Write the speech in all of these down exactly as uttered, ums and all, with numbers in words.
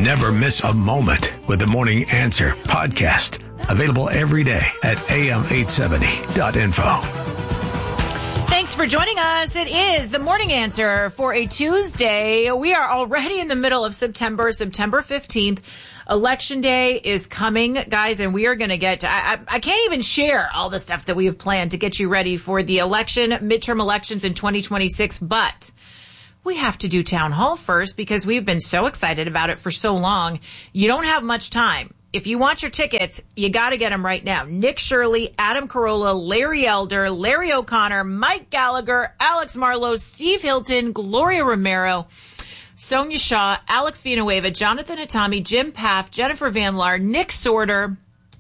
Never miss a moment with the Morning Answer podcast. Available every day at A M eight seventy dot info. Thanks for joining us. It is the Morning Answer for a Tuesday. We are already in the middle of September, September fifteenth. Election Day is coming, guys, and we are going to get to, I, I, I can't even share all the stuff that we have planned to get you ready for the election, midterm elections in twenty twenty-six, but we have to do town hall first because we've been so excited about it for so long. You don't have much time. If you want your tickets, you got to get them right now. Nick Shirley, Adam Carolla, Larry Elder, Larry O'Connor, Mike Gallagher, Alex Marlowe, Steve Hilton, Gloria Romero, Sonia Shaw, Alex Villanueva, Jonathan Hatami, Jim Paff, Jennifer Van Laar, Nick Sorter.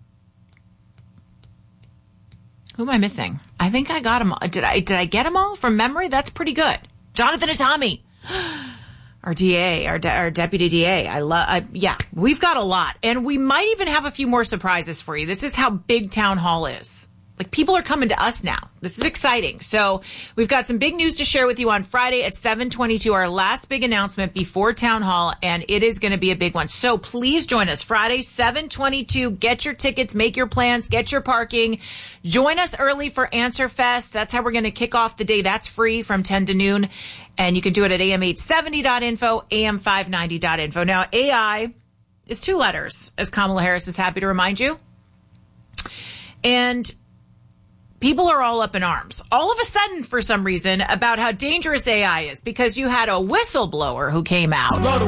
Who am I missing? I think I got them all. Did I, did I get them all from memory? That's pretty good. Jonathan Hatami. Our D A, our, de- our deputy D A. I love, yeah, we've got a lot. And we might even have a few more surprises for you. This is how big town hall is. Like, people are coming to us now. This is exciting. So we've got some big news to share with you on Friday at seven twenty-two, our last big announcement before town hall, and it is going to be a big one. So please join us Friday, seven twenty-two. Get your tickets, make your plans, get your parking. Join us early for Answer Fest. That's how we're going to kick off the day. That's free from ten to noon. And you can do it at A M eight seventy dot info, A M five ninety dot info. Now, A I is two letters, as Kamala Harris is happy to remind you. And people are all up in arms all of a sudden for some reason about how dangerous A I is because you had a whistleblower who came out.